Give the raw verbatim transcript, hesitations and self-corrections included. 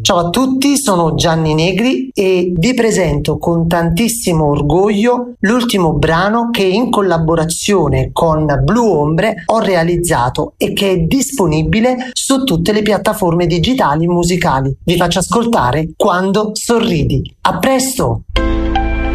Ciao a tutti, sono Gianni Negri e vi presento con tantissimo orgoglio l'ultimo brano che in collaborazione con Blue Ombre ho realizzato e che è disponibile su tutte le piattaforme digitali musicali. Vi faccio ascoltare Quando sorridi. A presto!